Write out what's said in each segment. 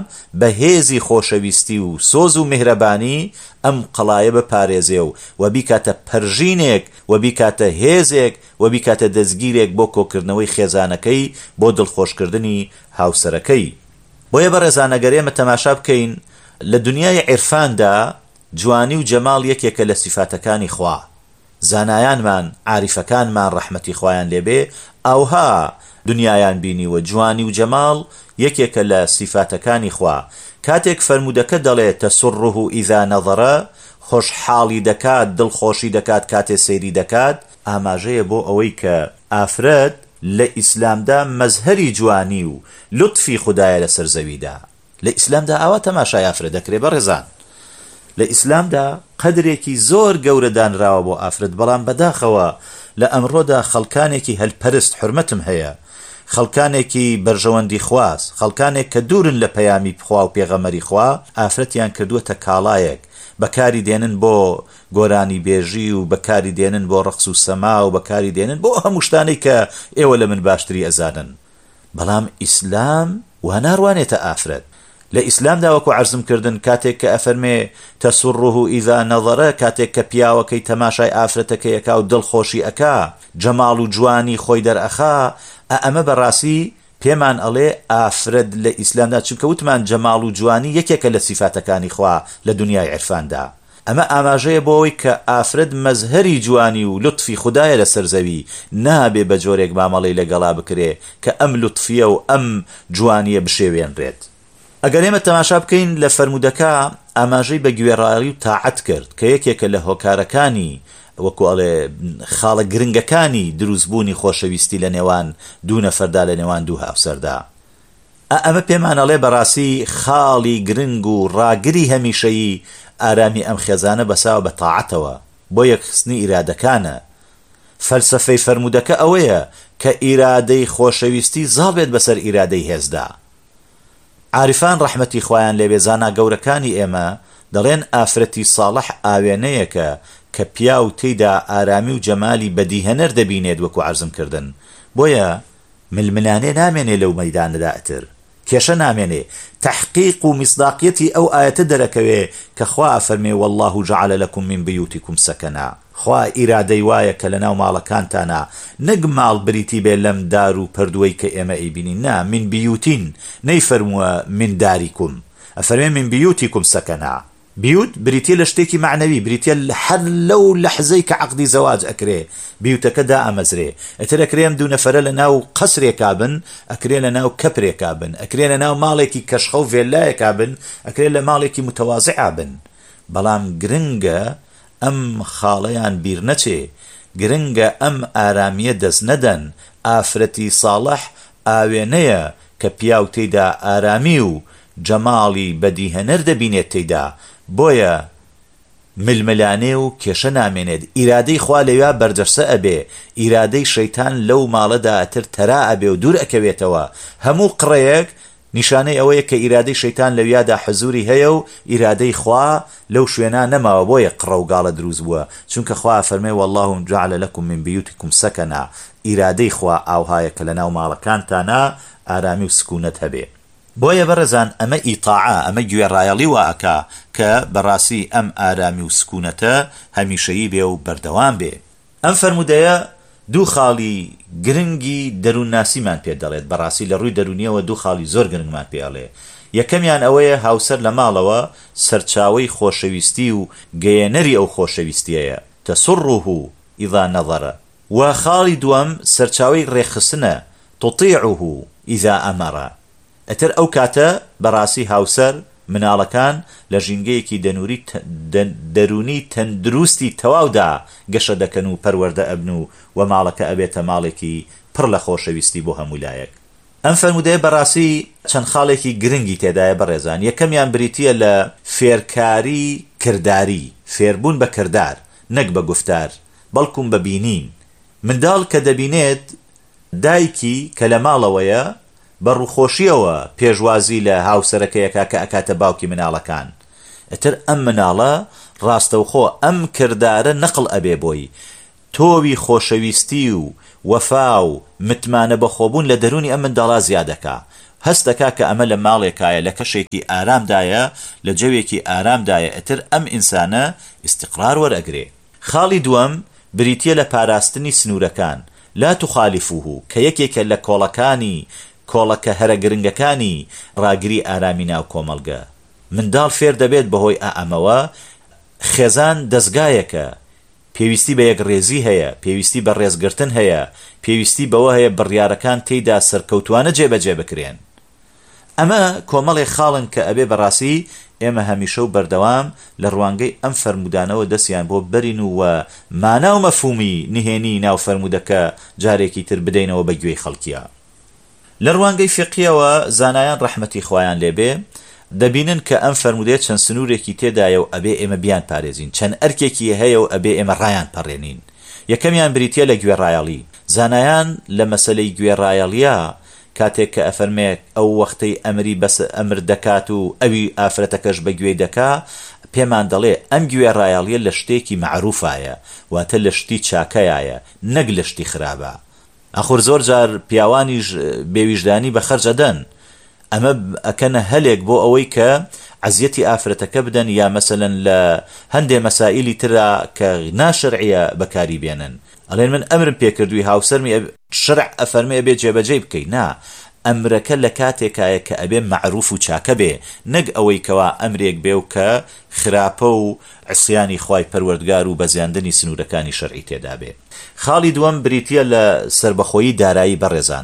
بەهێزی خۆشەویستی و سۆز و میهرەبانی ئەم قەڵایە بپارێزێ و بیکاتە پەرژینێک و بیکاتە هێزێک و بیکاتە دەستگیرێک بۆ کۆکردنەوەی خێزانەکەی بۆ دڵخۆشکردنی هاوسەرەکەی. بۆیە بەڕێزانە گەرێمە تەماشا بکەین لە دنیای عیرفاندا جوانی و جەماڵ یەکێکە لە سیفاتەکانی خوا. زانایانمان عاریفەکانمان ڕەحمەتی خوایان لێبێ ئەوها دنیایان بینی و جوانی و جەماڵ یەکێکە لە سیفاتەکانی خوا. کاتێک فەرمودەکە دەڵێت تەسڕه ئیذا نەظەرە، خۆشحاڵی دەکات، دڵخۆشی دەکات کاتێ سەیری دەکات، ئاماژەیە بۆ ئەوەی کە ئافرەت لە ئیسلامدا مەزهەری جوانی و لوتفی خودایە لەسەر زەویدا. لە ئیسلامدا ئاوا تەماشای ئافرەت دەکرێ بەڕێزان. لە ئیسلامدا قەدرێکی زۆر گەورە دانراوە بۆ ئافرەت، بەڵام بەداخەوە لە ئەمڕۆدا خەڵکانێکی هەلپەرست حورمەتم هەیە، خەڵکانێکی بەرژەوەندی خواست، خەڵکانێک کە دوورن لە پەیامی خوا و پێغەمەری خوا، ئافرەتیان کردووەتە کاڵایەک، بەکاری دێنن بۆ گۆرانی بێژی و بەکاری دێنن بۆ ڕقس و سەما و بەکاری دێنن بۆ هەموو شتانەی کە ئێوە لە من باشتری ئەزانن. بەڵام ئیسلام وا ناڕوانێتە ئافرەت. لە ئیسلامدا وەکو عەرزم کردن کاتێک کە ئەفەرمێ تەسڕه ئیذا نەظەرە، کاتێک کە پیاوەکەی تەماشای ئافرەتەکەی ئەکا و دڵخۆشی ئەکا، جەماڵ و جوانی خۆی دەرئەخا، ئەمە بەڕاستی پێمان ئەڵێ ئافرەت لە ئیسلامدا، چونکە وتمان جەماڵ و جوانی یەکێکە لە سیفاتەکانی خوا لە دنیای عیرفاندا. ئەمە ئاماژەیە بۆ ئەوەی کە ئافرەت مەزهەری جوانی و لوتفی خودایە لەسەر زەوی، نابێ بە جۆرێک مامەڵەی لەگەڵا بکرێ کە ئەم لوتفیە و ئەم جوانیە بشێوێنرێت. ئەگەر ئێمە تەماشا بکەین لە فەرمودەکە ئاماژەی بە گوێڕایی و تاعەت کرد کە یەکێکە لە هۆکارەکانی وەکو ئەڵێ خاڵە گرنگەکانی دروستبوونی خۆشەویستی لە نێوان دوو نەفەردا، لە نێوان دوو هاوسەردا. ئەمە پێمان ئەڵێ بەڕاستی خاڵی گرنگ و ڕاگری هەمیشەیی ئارامی ئەم خێزانە بەساوە بە تاعەتەوە، بۆ یەکخستنی ئیرادەکانە. فەلسەفەی فەرمودەکە ئەوەیە کە ئیرادەی خۆشەویستی زاڵبێت بەسەر ئیرادەی هێزدا. عارفان ڕەحمەتی خوایان لێبێ زانا گەورەکانی ئێمە دەڵێن ئافرەتی ساڵح ئاوێنەیەکە کە پیا و تێیدا ئارامی و جەمالی بەدیهەنەر دەبینێت وەکو عەرزم کردن. بۆیە ململانێ نامێنێ لەو مەیدانەدا ئەتر، کێشە نامێنێ، تحقیق و مصداقیەتی ئەو ئاەتە دەرەکەوێ کە خوا ئەفەرمێ والله جعل لكم من بيوتكم سكنا. خوا ئیرادەی وایە کە لەناو ماڵەکانتانە نەک ماڵ بریتی بێ لەم دار و پەردووەی کە ئێمە ئەیبینین، نا، من بیوتین نەیفەرمووە من داریکم، ئەفەرمێ من بیوتیکم سەکەنا. بیوت بریتە لە شتێکی معنەوی، بریتە هەر لەو لەحزەی کە عەقدی زەواج ئەکرێ بیوتەکە دائەمەزرێ. ئەتر ئەکرێم دوو نەفەرە لە ناو قەسرێکا بن، ئەکرێ لە ناو کەپرێکا بن، ئەکرێ لە ناو ماڵێکی کەشخە و ڤێلایەکا بن، ئەکرێ لە ماڵێکی متەوازعا بن. بەڵام گرنگە ئەم خاڵەیان بیر نەچێ، گرنگە ئەم ئارامیە دەست نەدەن. ئافرەتی ساڵح ئاوێنەیە کە پیا و تێیدا ئارامی و جەماڵی بەدیهەنەر دەبینێت تێیدا، بۆیە ململانێ و کێشە نامێنێت. ئیرادەی خوا لەوێ بەردەرسە ئەبێ، ئیرادەی شەیتان لەو ماڵەدا ئەتر تەرا ئەبێ و دوور ئەکەوێتەوە. هەموو قڕەیەک نیشانەی ئەوەیە کە ئیرادەی شەیتان لەویادا حەزوری هەیە و ئیرادەی خوا لەو شوێنە نەماوە، بۆیە قڕە و گاڵە دروست بووە. چونکە خوا فەرمێ والله جعل لكم من بيوتكم سكنا، ئیرادەی خوا ئاوهایە کە لەناو ماڵەکانتانە ئارامی و سکونەت هەبێ. بۆیە بەڕێزان ئەمە ئیطاعە، ئەمە گوێڕایەڵی واکە کە بەڕاستی ئەم ئارامی و سکونەتە هەمیشەیی بێ و بەردەوام بێ. ئەم فەرمودەیە دوو خاڵی گرنگی دەروونناسیمان پێ دەڵێت. بەڕاستی لە ڕووی دەرونیەوە دوو خاڵی زۆر گرنگمان پێڵێ. یەکەمیان ئەوەیە هاوسەر لە ماڵەوە سەرچاوەی خۆشەویستی و گەیەنەری ئەو خۆشەویستیەیە، تەسڕه ئیذا نەظەرە. و خاڵی دووەم سەرچاوەی ڕێخستنە، تطیعه ئیذا ئەمەرە. ئەتر ئەو کاتە بەڕاستی هاوسەر مناڵەکان لە ژینگەیەکی دەرونی تەندروستی تەواودا گەشە دەکەن و پەروەردە ئەبن و ماڵەکە ئەبێتە ماڵێکی پڕ لە خۆشەویستی بۆ هەموو لایەک. ئەم فەرمودەیە بەڕاستی چەند خاڵێکی گرنگی تێدایە بەڕێزان. یەکەمیان بریتیە لە فێرکاری کردداری، فێربوون بە کردار، نەک بە گفتار بەڵکوم بە بینین. منداڵ کە دەبینێت دایکی کە لە ماڵەوەیە بەڕووخۆشیەوە پێشوازی لە هاوسەرەکەیەکە کە ئەکاتە باوکی مناڵەکان، ئەتر ئەم مناڵە ڕاستەوخۆ ئەم کردارە نەقڵ ئەبێ بۆی، تۆوی خۆشەویستی و وەفا و متمانە بەخۆبوون لە دەرونی ئەم منداڵە زیادەکە. هەستەکا کە ئەمە لە ماڵێکایە لە کەشێکی ئارامدایە لە جەوێکی ئارامدایە ئەتر ئەم ئینسانە ئیستیقرار وەرئەگرێ. خاڵی دووەم بریتیە لە پاراستنی سنوورەکان لا تخالفوه کە یەکێکە لە کۆڵەکە هەرە گرنگەکانی ڕاگری ئارامی ناو کۆمەڵگە. منداڵ فێر دەبێت بەهۆی ئەمەوە خێزان دەستگایەکە، پێویستی بە یەک ڕێزی هەیە، پێویستی بە ڕێزگرتن هەیە، پێویستی بەوە هەیە بڕیارەکان تێیدا سەرکەوتوانە جێبەجێ بکرێن. ئەمە کۆمەڵێک خاڵن کە ئەبێ بەڕاستی ئێمە هەمیشە و بەردەوام لە ڕوانگەی ئەم فەرمودانەوە دەستیان بۆ بەرین و مانا و مەفهومی نهێنی ناو فەرمودەکە جارێکی تر بدەینەوە بە گوێی خەڵکیە. لە ڕوانگەی فقیەوە زانایان ڕەحمەتی خۆیان لێبێ دەبینن کە ئەم فەرمودەیە چەند سنوورێکی تێدایە و ئەبێ ئێمە بیان پارێزین، چەند ئەرکێکی هەیە و ئەبێ ئێمە ڕایان پەڕێنین. یەکەمیان بریتیە لە گوێڕایەڵی. زانایان لە مەسەلەی گوێڕایەڵیە کاتێک کە ئەفەرمێت ئەو وەختەی ئەمری بەس ئەمر دەکات و ئەوی ئافرەتەکەش بە گوێی دەکا، پێمان دەڵێ ئەم گوێڕایەڵیە لە شتێکی مەعروفایە، واتە لە شتی چاکەیە، نەک لە شتی خراپە. ئەخور زۆر جار پیاوانیش بێویژدانی بە خەرجەدەن، ئەمە ئەکەنە هەلێک بۆ ئەوەی کە عەزیەتی ئافرەتەکە بدەن یا مەسەلەن لە هەندێ مەسائیلی ترا کە ناشرعیە بەکاری بێنن. ئەڵێن من ئەمرم پێکردووی هاوسەرمی شرع ئەفەرمێ ئەبێ جێبەجێ بکەی. نا، ئەمرەکە لە کاتێکایە کە ئەبێ مەعروف و چاکە بێ، نەک ئەوەی کەوا ئەمرێک بێ و کە خراپە و عسیانی خوای پەروەردگار و بەزیاندنی سنوورەکانی شەرعی تێدا بێ. خاڵی دووەم بریتیە لە سربەخۆیی دارایی بەڕێزان،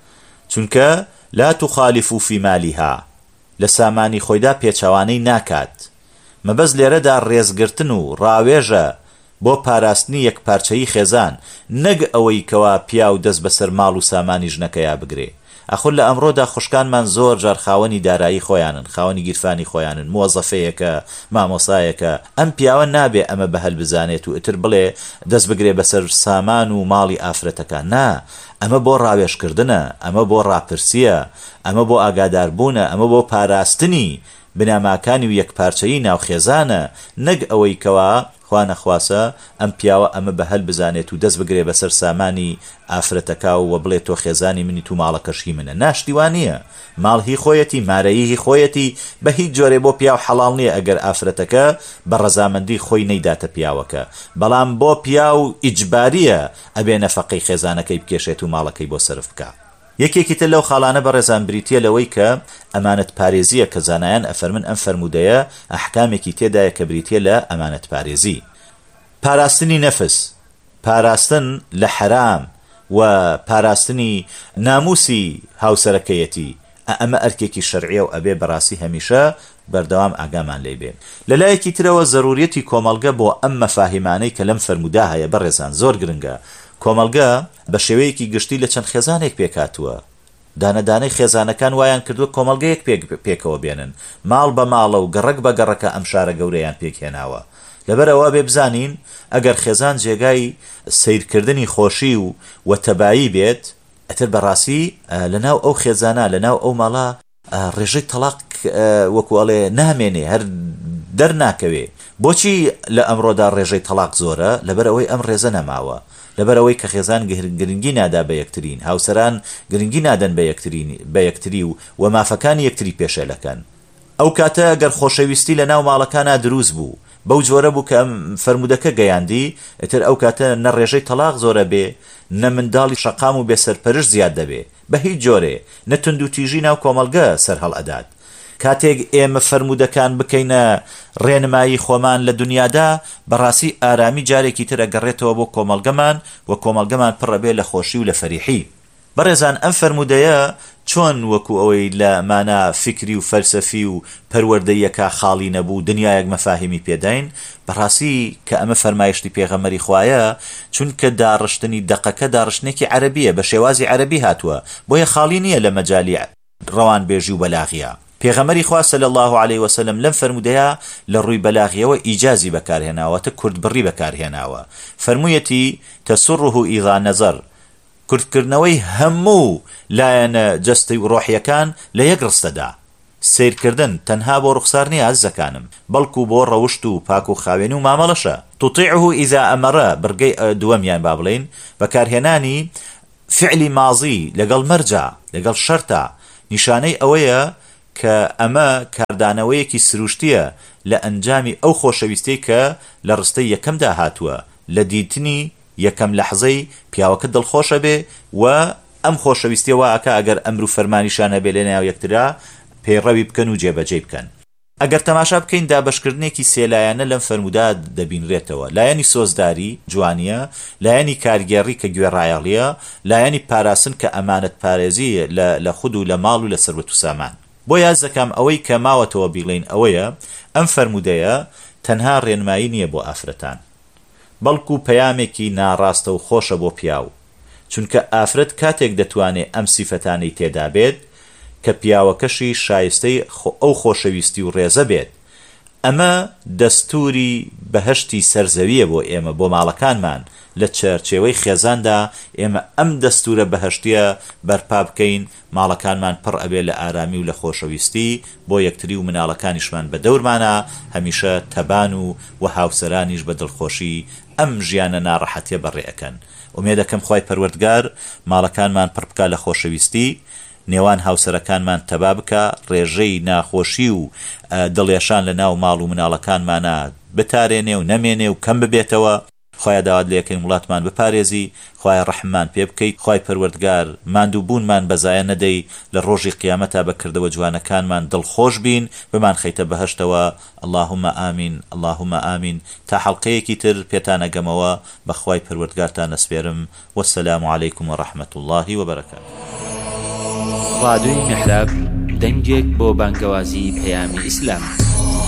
چونکە لا تخالفوا في مالها، لە سامانی خۆیدا پێچەوانەی ناکات. مەبەز لێرەدا ڕێزگرتن و ڕاوێژە بۆ پاراستنی یەکپارچەیی خێزان، نەک ئەوەی کەوا پیا و دەست بەسەر ماڵ و سامانی ژنەکەیا بگرێ. ئەخۆ لە ئەمڕۆدا خوشکانمان زۆر جار خاوەنی دارایی خۆیانن، خاوەنی گیرفانی خۆیانن، مۆزەفەیەکە، مامۆسایەکە. ئەم پیاوە نابێ ئەمە بە هەل بزانێت و ئتر بڵێ دەست بگرێ بەسەر سامان و ماڵی ئافرەتەکە. نا، ئەمە بۆ ڕاوێشکردنە، ئەمە بۆ ڕاپرسیە، ئەمە بۆ ئاگاداربوونە، ئەمە بۆ پاراستنی بناماکانی و یەکپارچەیی ناوخێزانە، نەک ئەوەی کەوا خوا نەخواسە ئەم پیاوە ئەمە بە هەل بزانێت و دەست بگرێ بەسەر سامانی ئافرەتەکە و بڵێت تۆ خێزانی منی تو ماڵەکەشی منە. ناشتیوانیە، ماڵ هی خۆیەتی، مارەیی هی خۆیەتی، بە هیچ جۆرێ بۆ پیاو حەڵاڵ نییە ئەگەر ئافرەتەکە بە ڕەزامەندی خۆی نەیداتە پیاوەکە، بەڵام بۆ پیاو ئیجباریە ئەبێ نەفەقەی خێزانەکەی بکێشێت و ماڵەکەی بۆ سەرف بکە. یەکێکی تر لەو خاڵانە بەڕێزان بریتیە لەوەی کە ئەمانەت پارێزیە کە زانایان ئەفەرمن ئەم فەرمودەیە ئەحکامێکی تێدایە کە بریتیە لە ئەمانەت پارێزی. پاراستنی نەفس، پاراستن لە حرام و پاراستنی ناموسی هاوسەرەکەیەتی، ئەمە ئەرکێکی شەرعیە و ئەبێ بەڕاستی هەمیشە بەردەوام ئاگامان لێ بێ. لەلایەکی ترەوە زەروریەتی کۆمەڵگە بۆ ئەم مەفاهیمانەی کە لەم فەرمودا هەیە بەڕێزان زۆر گرنگە. کۆمەڵگە بە شێوەیەکی گشتی لە چەند خێزانێک پێکاتووە، دانەدانەی خێزانەکان وایان کردووە کۆمەڵگەیەک پێکەوە بێنن، ماڵ بە ماڵە و گەڕک بە گەڕەکە ئەم شارە گەورەیان پێکهێناوە. لەبەرەوە بێ بزانین ئەگەر خێزان جێگای سیرکردنی خۆشی و وەتەبایی بێت، ئەتر بەڕاستی لەناو ئەو خێزانە لەناو ئەو ماڵە ڕێژەی تەلاق وەکو ئەڵێ نامێنێ، هەر دەرناکەوێ. بۆچی لە ئەمڕۆدا ڕێژەی تەلاق زۆرە؟ لەبەر ئەوەی ئەم ڕێزە نەماوە، لەبەر ئەوەی کە خێزان گرنگی نادا بە یەکترین، هاوسەران گرنگی نادەن بە یەکتری و مافەکانی یەکتری پێشێلەکەن. ئەو کاتە ئەگەر خۆشەویستی لە ناو ماڵەکانە دروست بوو، بەو جۆرە بوو کە ئەم فەرمودەکە گەیاندی، ئەتر ئەو کاتە نە ڕێژەی تەلاق زۆرە بێ، نە منداڵی شەقام و بێسەرپەرش زیاد دەبێ، بە هیچ جۆرێ نە تند و تیژی ناو کۆمەڵگە سەر هەڵئەدات. کاتێک ئێمە فەرمودەکان بکەینە ڕێنمایی خۆمان لە دنیادا، بەڕاستی ئارامی جارێکی تر ئەگەڕێتەوە بۆ کۆمەڵگەمان و کۆمەڵگەمان پڕە بێ لە خۆشی و لە فەریحی. بەڕێزان ئەم فەرمودەیە چۆن وەکو ئەوەی لە مانا فکری و فەلسەفی و پەروەردەیەکە خاڵی نەبوو دنیایەک مەفاهیمی پێداین، بەڕاستی کە ئەمە فەرمایشتی پێغەمبەری خوایە، چونکە داڕشتنی دەقەکە داڕشتنێکی عەرەبیە، بە شێوازی عەرەبی هاتووە، بۆیە خاڵی نییە لە مەجالی ڕەوانبێژی و بەلاغیە. پێغەمبەری خوا صلی الله علیه و سلم لەم فەرمودەیە لە ڕووی بەلاغیەوە ئیجازی بەکارهێناوەتە کورتبڕی بەکارهێناوە. فەرموویەتی تەسوڕه ئیذا نەزەر، کورتکردنەوەی هەموو لایەنە جەستی و ڕۆحیەکان لە یەک ڕستەدا. سیرکردن تەنها بۆ ڕوخسار نییە عەزیزەکانم، بەڵکو بۆ ڕەوشت و پاک و خاوێنی و مامەڵەشە. تطیعه ئیذا ئەمەرە، بڕگەی دووەمیان با بڵێن، بەکارهێنانی فعلی مازی لەگەڵ مەرجە، لەگەڵ شەرتە، نیشانەی ئەوەیە کە ئەمە کاردانەوەیەکی سروشتیە لە ئەنجامی ئەو خۆشەویستەی کە لە ڕستەی یەکەمدا هاتووە، لە دیتنی یەکەم لەحزەی پیاوەکە دڵخۆشە بێ و ئەم خۆشەویستیە وا ئەکا ئەگەر ئەمر و فەرمانیشانە بێ لە ناو یەکترا پێڕەوی بکەن و جێبەجێ بکەن. ئەگەر تەماشا بکەین دابەشکردنێکی سێلایەنە لەم فەرمودا دەبینرێتەوە، لایەنی سۆزداری جوانیە، لایەنی کارگێڕی کە گوێڕایەڵیە، لایەنی پاراسن کە ئەمانەت پارێزی لە خود و لە ماڵ و لە سەروەت و سامان. بۆ یاز دەکەم ئەوەی کە ماوەتەوە بیڵین ئەوەیە ئەم فەرمودەیە تەنها ڕێنمایی نییە بۆ ئافرەتان، بەڵکو پەیامێکی ناڕاستە و خۆشە بۆ پیاو، چونکە ئافرەت کاتێک دەتوانێت ئەم سیفەتانەی تێدا بێت کە پیاوەکەشی شایستەی ئەو خۆشەویستی و ڕێزە بێت. ئەمە دەستوری بەهەشتی سەرزەویە بۆ ئێمە، بۆ ماڵەکانمان لە چەرچێوەی خێزاندا ئێمە ئەم دەستورە بەهەشتیە بەرپا بکەین، ماڵەکانمان پڕ ئەبێ لە ئارامی و لە خۆشەویستی بۆ یەکتری و مناڵەکانیشمان بە دەورمانە هەمیشە تەبان و هاوسەرانیش بە دڵخۆشی ئەم ژیانە ناڕەحەتیە بەڕێەکەن. ئومێ دەکەم خوای پەروەردگار ماڵەکانمان پڕ بکات لە خۆشەویستی، نێوان هاوسەرەکانمان تەبا بکە، ڕێژەی ناخۆشی و دڵێشان لە ناو ماڵ و مناڵەکانمانە بتارێنێ و نەمێنێ و کەم ببێتەوە. خوای داوات لە یەکەی وڵاتمان بپارێزی، خوای ڕەحممان پێ بکەیت، خوای پەروەردگار ماندووبوونمان بەزایە نەدەی، لە ڕۆژی قیامەتا بەکردەوە جوانەکانمان دڵخۆش بین، بمان خەیتە بەهەشتەوە. اللهم ئامین، اللهم ئامین. تا حەڵقەیەکی تر پێتان ئەگەمەوە، بەخوای پەروەردگارتان ئەسپێرم. وەسەلام عەلەیکم وەڕەحمەت الله وبەرەکاتوه. ڕادیۆی میحراب دەنگێک بۆ بانگەوازی پەیامی ئیسلام.